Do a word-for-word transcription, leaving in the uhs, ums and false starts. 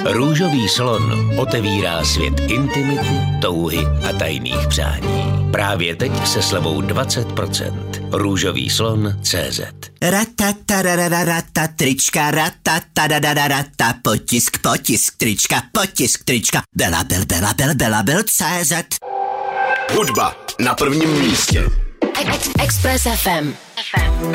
Růžový slon otevírá svět intimity, touhy a tajných přání. Právě teď se slevou dvacet procent. Růžový slon tečka cé zet. Ratatarararata, trička, ratatarararata, potisk, potisk, trička, potisk, trička, Belabel, Belabel, Belabel, tečka cé zet. Hudba na prvním místě. Express ef em.